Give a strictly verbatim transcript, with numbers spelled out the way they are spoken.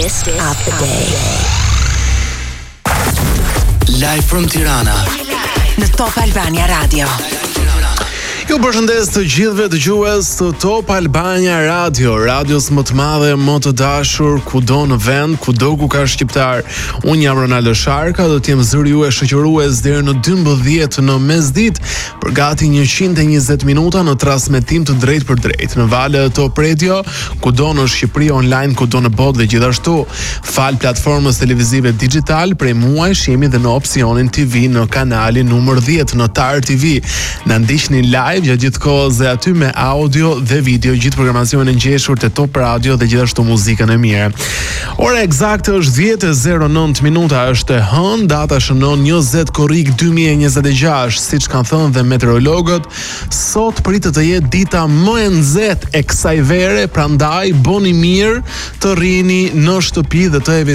of the day. Live from Tirana Në Top Albania Radio. Ju përshëndes të gjithëve dëgjues të Top Albania Radio, radios më të madhe, më të dashur kudo në vend, kudo ku ka shqiptar. Unë jam Ronaldo Sharka, do të jem zëri juaj shoqërues deri në dymbëdhjetë në mesditë për gati njëqind e njëzet minuta në transmetim të drejtë për drejtë në valët e Top Radio, kudo në Shqipëri online, kudo në botë dhe gjithashtu fal platformës televizive digital. Prej muajsh jemi dhe në opsionin T V në kanalin numër dhjetë në Tar T V. Na ndiqni live gjatë gjithë kohës dhe aty me audio dhe video, gjithë programacionin e ngjeshur të Top Radio dhe gjithashtu muzikën e mirë. Ora eksakte është dhjetë e zero nëntë minuta, është e hënë, data shënon njëzet korrik dy mijë e njëzet e gjashtë, siç kanë thënë dhe meteorologët, sot pritet të jetë dita më e nxehtë e kësaj vere, prandaj bëni mirë të rrini në shtëpi dhe të